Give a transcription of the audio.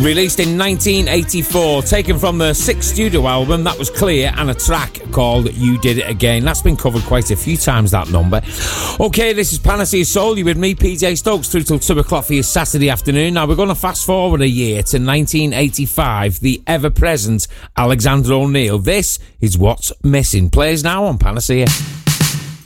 Released in 1984, taken from the 6th studio album, that was Clear, and a track called You Did It Again. That's been covered quite a few times, that number. Okay, this is Panacea Soul. You with me, PJ Stokes, through till 2 o'clock for your Saturday afternoon. Now, we're going to fast forward a year to 1985, the ever-present Alexander O'Neal. This is What's Missing. Plays now on Panacea.